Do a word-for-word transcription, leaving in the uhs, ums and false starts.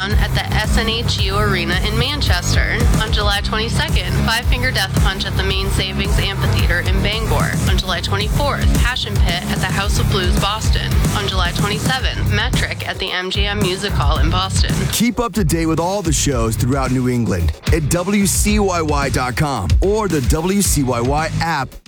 on at the S N H U Arena in Manchester. On July twenty-second, Five Finger Death Punch at the Main Savings Amphitheater in Bangor. On July twenty-fourth, Passion Pit at the House of Blues Boston. On July twenty-seventh, Metric at the M G M Music Hall in Boston. Keep up to date with all the shows throughout New England at W C Y Y dot com or the W C Y Y app.